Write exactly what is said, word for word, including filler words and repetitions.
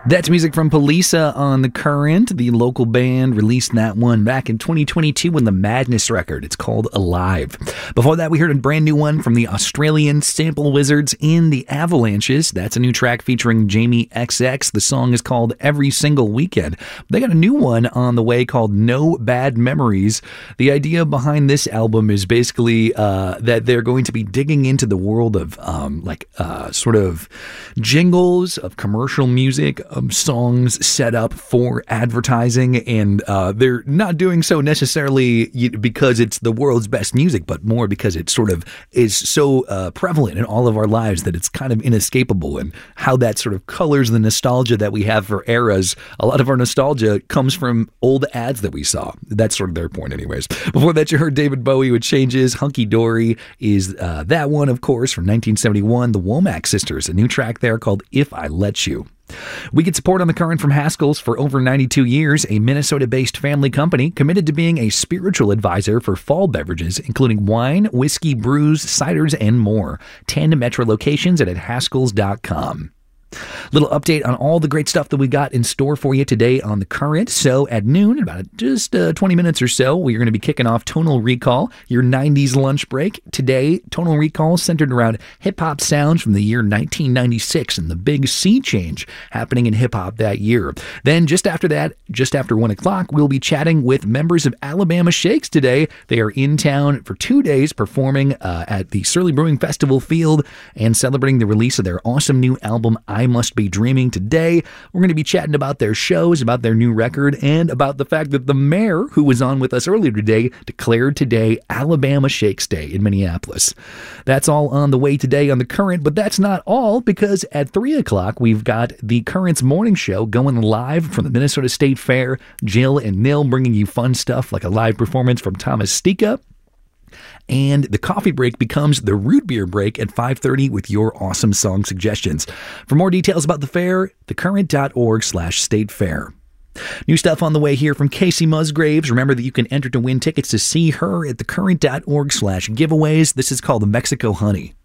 That's music from Polisa on The Current. The local band released that one back in twenty twenty-two on the Madness record. It's called Alive. Before that, we heard a brand new one from the Australian Sample Wizards in the Avalanches. That's a new track featuring Jamie X X. The song is called Every Single Weekend. They got a new one on the way called No Bad Memories. The idea behind this album is basically uh, that they're going to be digging into the world of um, like uh, sort of jingles, of commercial music, Um, songs set up for advertising, and uh, they're not doing so necessarily because it's the world's best music, but more because it sort of is so uh, prevalent in all of our lives that it's kind of inescapable, and how that sort of colors the nostalgia that we have for eras. A lot of our nostalgia comes from old ads that we saw. That's sort of their point anyways. Before that, you heard David Bowie with Changes. Hunky Dory is uh, that one, of course, from nineteen seventy-one. The Womack Sisters, a new track there called If I Let You. We get support on The Current from Haskell's for over ninety-two years, a Minnesota-based family company committed to being a spiritual advisor for fall beverages, including wine, whiskey, brews, ciders, and more. ten Metro locations and at haskells dot com. Little update on all the great stuff that we got in store for you today on The Current. So at noon, about just uh, twenty minutes or so, we're going to be kicking off Tonal Recall, your nineties lunch break. Today, Tonal Recall centered around hip-hop sounds from the year nineteen ninety-six and the big sea change happening in hip-hop that year. Then just after that, just after one o'clock, we'll be chatting with members of Alabama Shakes today. They are in town for two days performing uh, at the Surly Brewing Festival Field and celebrating the release of their awesome new album, I Must Be Dreaming. Today, we're going to be chatting about their shows, about their new record, and about the fact that the mayor, who was on with us earlier today, declared today Alabama Shakes Day in Minneapolis. That's all on the way today on The Current, but that's not all, because at three o'clock, we've got The Current's morning show going live from the Minnesota State Fair. Jill and Nil bringing you fun stuff like a live performance from Thomas Stika. And the coffee break becomes the root beer break at five thirty with your awesome song suggestions. For more details about the fair, thecurrent.org slash state fair. New stuff on the way here from Casey Musgraves. Remember that you can enter to win tickets to see her at thecurrent.org slash giveaways. This is called the Mexico Honey.